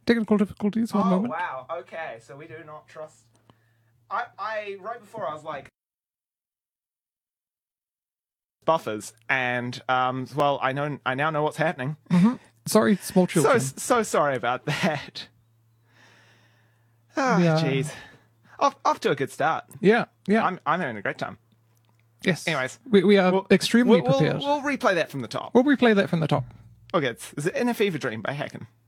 technical difficulties. One moment. Wow. Okay, so we do not trust. I right before I was like buffers, and well, I now know what's happening. Sorry, small children. So sorry about that. Oh, Yeah. jeez. Off to a good start. Yeah. I'm having a great time. Yes. Anyways, we are extremely prepared. We'll replay that from the top. We'll replay that from the top. Okay, is it In a Fever Dream by Haken?